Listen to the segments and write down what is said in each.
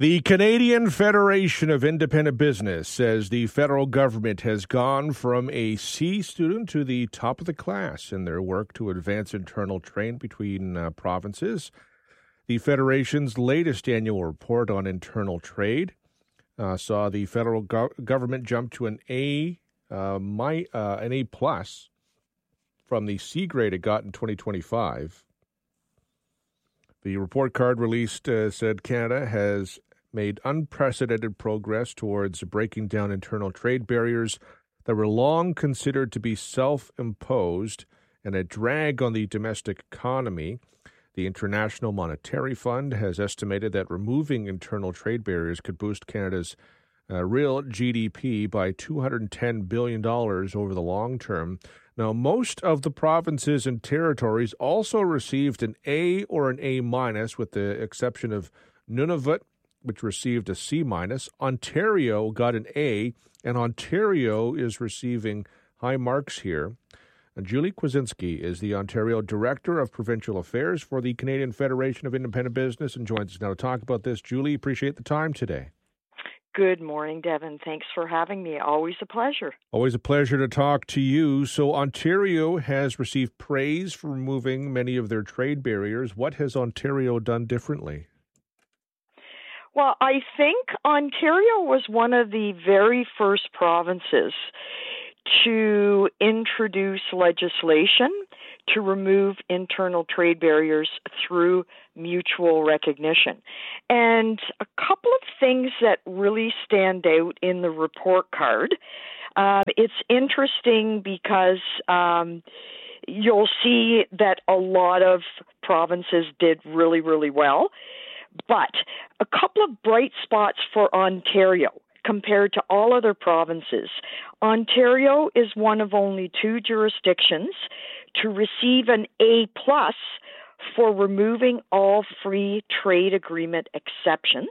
The Canadian Federation of Independent Business says the federal government has gone from a C student to the top of the class in their work to advance internal trade between provinces. The Federation's latest annual report on internal trade saw the federal government jump to an A plus from the C grade it got in 2025. The report card released said Canada has made unprecedented progress towards breaking down internal trade barriers that were long considered to be self-imposed and a drag on the domestic economy. The International Monetary Fund has estimated that removing internal trade barriers could boost Canada's real GDP by $210 billion over the long term. Now, most of the provinces and territories also received an A or an A minus, with the exception of Nunavut, which received a C minus. Ontario got an A, and Ontario is receiving high marks here. And Julie Kwasinski is the Ontario Director of Provincial Affairs for the Canadian Federation of Independent Business and joins us now to talk about this. Julie, appreciate the time today. Good morning, Devin. Thanks for having me. Always a pleasure. Always a pleasure to talk to you. So Ontario has received praise for removing many of their trade barriers. What has Ontario done differently? Well, I think Ontario was one of the very first provinces to introduce legislation to remove internal trade barriers through mutual recognition. And a couple of things that really stand out in the report card. It's interesting because you'll see that a lot of provinces did really, really well. But a couple of bright spots for Ontario compared to all other provinces. Ontario is one of only two jurisdictions to receive an A plus for removing all free trade agreement exceptions,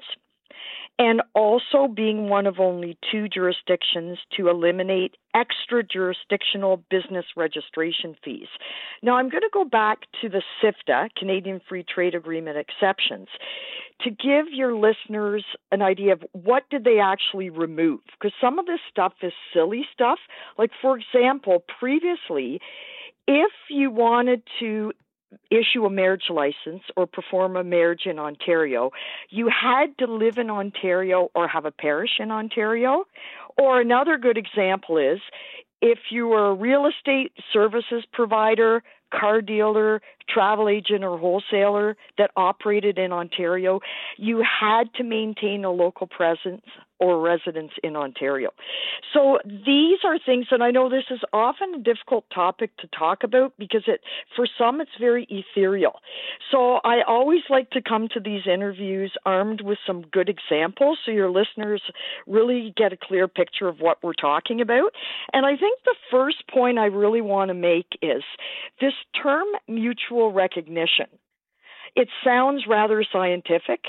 and also being one of only two jurisdictions to eliminate extra jurisdictional business registration fees. Now, I'm going to go back to the CFTA, Canadian Free Trade Agreement exceptions, to give your listeners an idea of what did they actually remove, because some of this stuff is silly stuff. Like, for example, previously, if you wanted to issue a marriage license or perform a marriage in Ontario, you had to live in Ontario or have a parish in Ontario. Or another good example is if you were a real estate services provider, car dealer, travel agent, or wholesaler that operated in Ontario, you had to maintain a local presence or residence in Ontario. So these are things, and I know this is often a difficult topic to talk about because for some it's very ethereal. So I always like to come to these interviews armed with some good examples so your listeners really get a clear picture of what we're talking about. And I think the first point I really want to make is this term mutual recognition. It sounds rather scientific.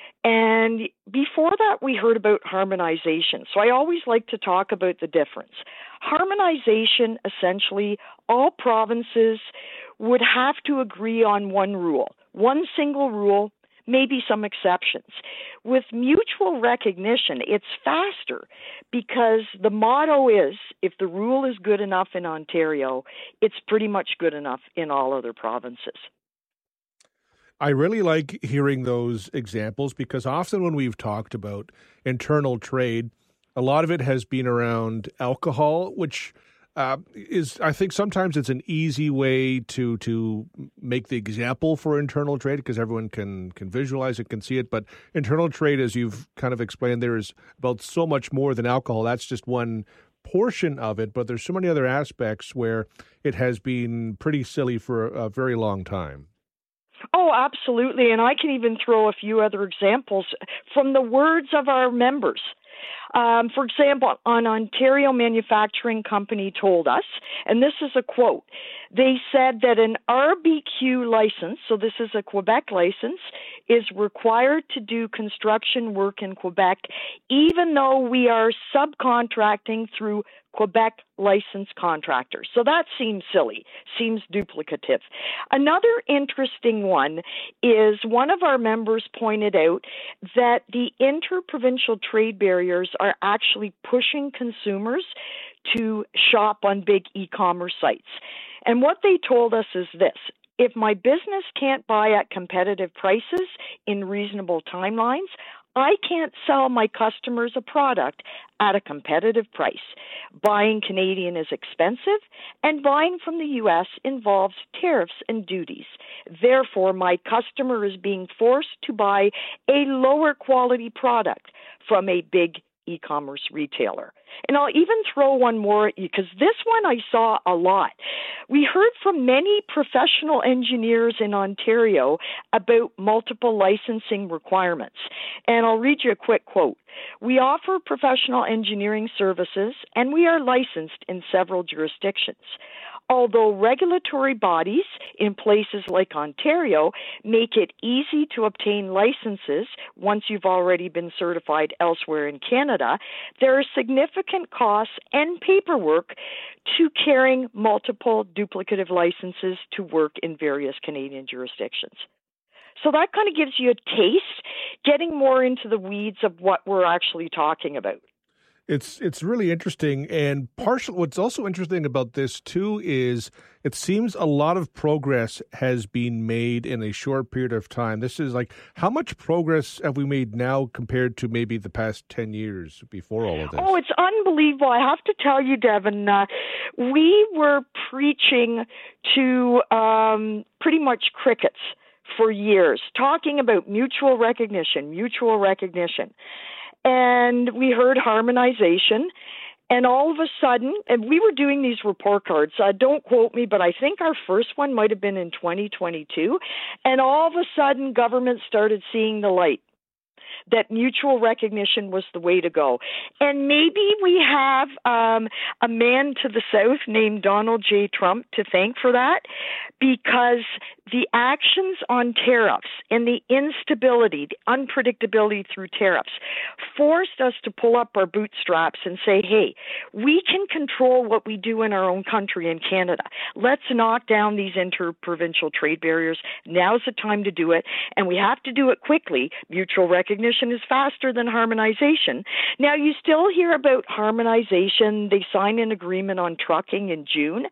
And before that, we heard about harmonization. So I always like to talk about the difference. Harmonization, essentially, all provinces would have to agree on one rule, one single rule, maybe some exceptions. With mutual recognition, it's faster because the motto is, if the rule is good enough in Ontario, it's pretty much good enough in all other provinces. I really like hearing those examples because often when we've talked about internal trade, a lot of it has been around alcohol, which is, I think sometimes it's an easy way to make the example for internal trade because everyone can visualize it, can see it. But internal trade, as you've kind of explained, there is about so much more than alcohol. That's just one portion of it, but there's so many other aspects where it has been pretty silly for a very long time. Oh, absolutely. And I can even throw a few other examples from the words of our members. For example, an Ontario manufacturing company told us, and this is a quote, They said that an RBQ license, so this is a Quebec license, is required to do construction work in Quebec, even though we are subcontracting through Quebec licensed contractors. So that seems silly, seems duplicative. Another interesting one is one of our members pointed out that the interprovincial trade barriers are actually pushing consumers to shop on big e-commerce sites. And what they told us is this: if my business can't buy at competitive prices in reasonable timelines, I can't sell my customers a product at a competitive price. Buying Canadian is expensive, and buying from the U.S. involves tariffs and duties. Therefore, my customer is being forced to buy a lower quality product from a big e-commerce retailer. And I'll even throw one more at you, because this one I saw a lot. We heard from many professional engineers in Ontario about multiple licensing requirements. And I'll read you a quick quote. We offer professional engineering services, and we are licensed in several jurisdictions. Although regulatory bodies in places like Ontario make it easy to obtain licenses once you've already been certified elsewhere in Canada, there are significant costs and paperwork to carrying multiple duplicative licenses to work in various Canadian jurisdictions. So that kind of gives you a taste, getting more into the weeds of what we're actually talking about. It's really interesting, and what's also interesting about this too is it seems a lot of progress has been made in a short period of time. This is like, how much progress have we made now compared to maybe the past 10 years before all of this? Oh, it's unbelievable. I have to tell you, Devin, we were preaching to pretty much crickets for years, talking about mutual recognition. And we heard harmonization, and all of a sudden, and we were doing these report cards, don't quote me, but I think our first one might have been in 2022, and all of a sudden government started seeing the light, that mutual recognition was the way to go. And maybe we have a man to the south named Donald J. Trump to thank for that, because the actions on tariffs and the instability, the unpredictability through tariffs forced us to pull up our bootstraps and say, hey, we can control what we do in our own country in Canada. Let's knock down these interprovincial trade barriers. Now's the time to do it, and we have to do it quickly. Mutual recognition is faster than harmonization. Now, you still hear about harmonization. They signed an agreement on trucking in June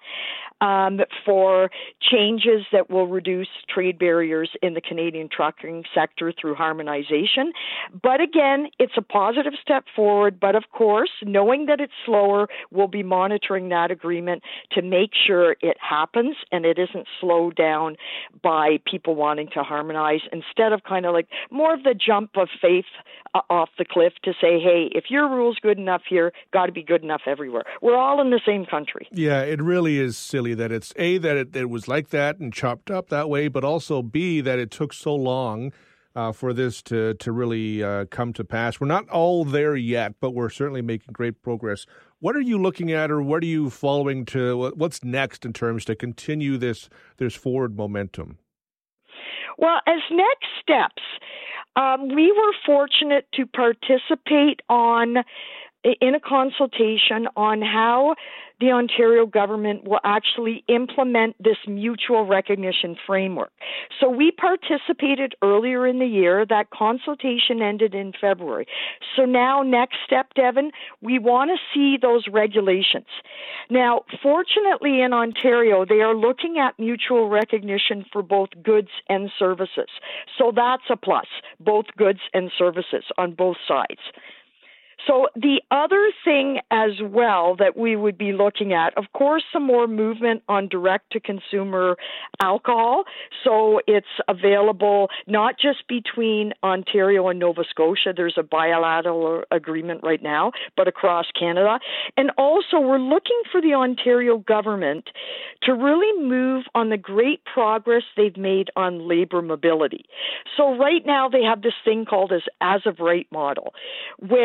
for changes that will reduce trade barriers in the Canadian trucking sector through harmonization. But again, it's a positive step forward. But of course, knowing that it's slower, we'll be monitoring that agreement to make sure it happens and it isn't slowed down by people wanting to harmonize, instead of kind of like more of the jump of faith off the cliff to say, hey, if your rule's good enough here, got to be good enough everywhere. We're all in the same country. Yeah, it really is silly that it's A, that it was like that and chopped up that way, but also B, that it took so long for this to really come to pass. We're not all there yet, but we're certainly making great progress. What are you looking at, or what are you following to? What's next in terms to continue this forward momentum? Well, as next steps, we were fortunate to participate in a consultation on how the Ontario government will actually implement this mutual recognition framework. So we participated earlier in the year. That consultation ended in February. So now, next step, Devin, we want to see those regulations. Now, fortunately in Ontario, they are looking at mutual recognition for both goods and services. So that's a plus, both goods and services on both sides. So the other thing as well that we would be looking at, of course, some more movement on direct-to-consumer alcohol. So it's available not just between Ontario and Nova Scotia. There's a bilateral agreement right now, but across Canada. And also we're looking for the Ontario government to really move on the great progress they've made on labor mobility. So right now they have this thing called as of right model, where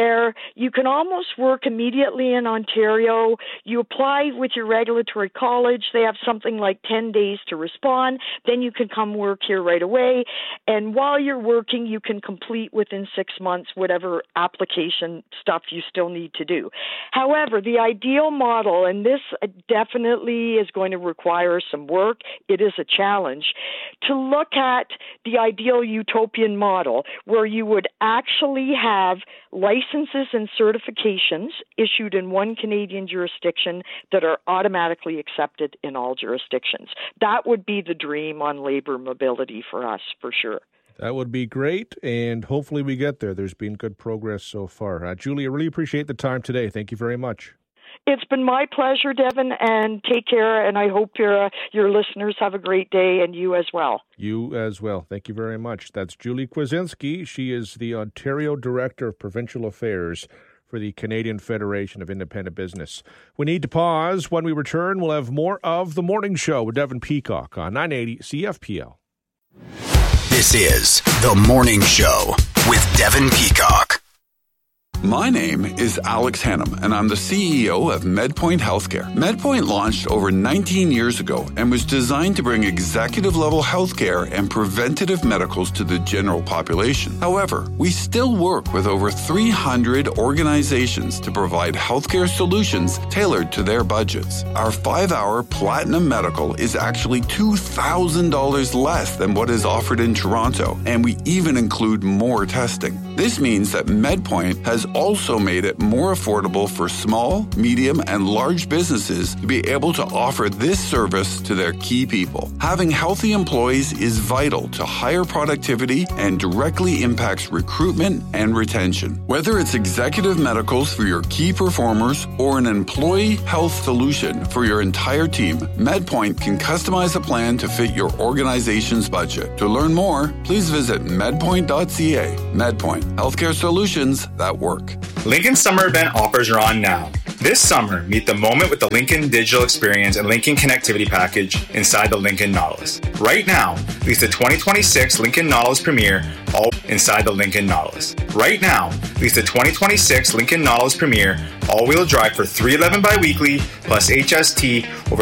You can almost work immediately in Ontario. You apply with your regulatory college. They have something like 10 days to respond. Then you can come work here right away. And while you're working, you can complete within 6 months whatever application stuff you still need to do. However, the ideal model, and this definitely is going to require some work, it is a challenge, to look at the ideal utopian model where you would actually have licenses and certifications issued in one Canadian jurisdiction that are automatically accepted in all jurisdictions. That would be the dream on labor mobility for us, for sure. That would be great, and hopefully we get there. There's been good progress so far. Julie, I really appreciate the time today. Thank you very much. It's been my pleasure, Devin, and take care, and I hope your listeners have a great day, and you as well. You as well. Thank you very much. That's Julie Kwasinski. She is the Ontario Director of Provincial Affairs for the Canadian Federation of Independent Business. We need to pause. When we return, we'll have more of The Morning Show with Devin Peacock on 980 CFPL. This is The Morning Show with Devin Peacock. My name is Alex Hannum, and I'm the CEO of MedPoint Healthcare. MedPoint launched over 19 years ago and was designed to bring executive-level healthcare and preventative medicals to the general population. However, we still work with over 300 organizations to provide healthcare solutions tailored to their budgets. Our 5-hour Platinum Medical is actually $2,000 less than what is offered in Toronto, and we even include more testing. This means that MedPoint has also made it more affordable for small, medium, and large businesses to be able to offer this service to their key people. Having healthy employees is vital to higher productivity and directly impacts recruitment and retention. Whether it's executive medicals for your key performers or an employee health solution for your entire team, MedPoint can customize a plan to fit your organization's budget. To learn more, please visit medpoint.ca. MedPoint, healthcare solutions that work. Lincoln's summer event offers are on now. This summer, meet the moment with the Lincoln Digital Experience and Lincoln Connectivity Package inside the Lincoln Nautilus. Right now, lease the 2026 Lincoln Nautilus Premier all inside the Lincoln Nautilus. Right now, lease the 2026 Lincoln Nautilus Premier all-wheel drive for $311 biweekly plus HST over